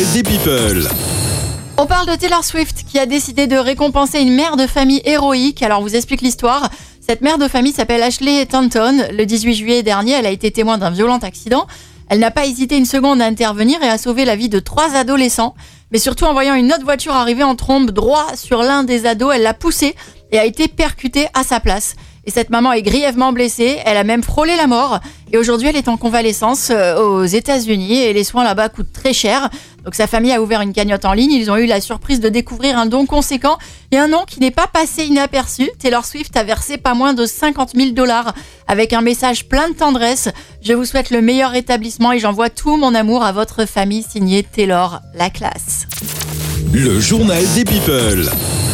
Des people. On parle de Taylor Swift qui a décidé de récompenser une mère de famille héroïque. Alors, on vous explique l'histoire. Cette mère de famille s'appelle Ashley Thornton. Le 18 juillet dernier, elle a été témoin d'un violent accident. Elle n'a pas hésité une seconde à intervenir et à sauver la vie de 3 adolescents. Mais surtout, en voyant une autre voiture arriver en trombe droit sur l'un des ados, elle l'a poussé et a été percutée à sa place. Et cette maman est grièvement blessée, elle a même frôlé la mort. Et aujourd'hui, elle est en convalescence aux États-Unis et les soins là-bas coûtent très cher. Donc sa famille a ouvert une cagnotte en ligne. Ils ont eu la surprise de découvrir un don conséquent et un nom qui n'est pas passé inaperçu. Taylor Swift a versé pas moins de $50,000 avec un message plein de tendresse. Je vous souhaite le meilleur rétablissement et j'envoie tout mon amour à votre famille, signé Taylor, la classe. Le journal des people.